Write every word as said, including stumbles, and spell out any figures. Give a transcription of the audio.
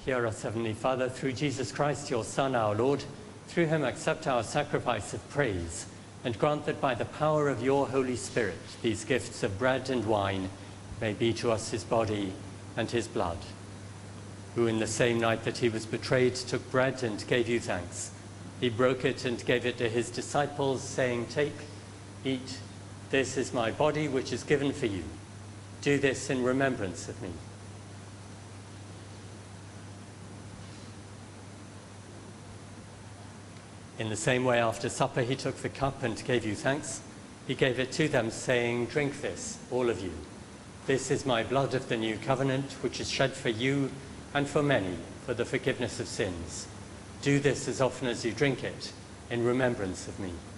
Hear us, Heavenly Father, through Jesus Christ, your Son, our Lord. Through him accept our sacrifice of praise, and grant that by the power of your Holy Spirit, these gifts of bread and wine may be to us his body and his blood, who in the same night that he was betrayed took bread and gave you thanks. He broke it and gave it to his disciples, saying, "Take, eat, this is my body which is given for you. Do this in remembrance of me." In the same way, after supper, he took the cup and gave you thanks. He gave it to them, saying, "Drink this, all of you. This is my blood of the new covenant, which is shed for you and for many for the forgiveness of sins. Do this as often as you drink it in remembrance of me."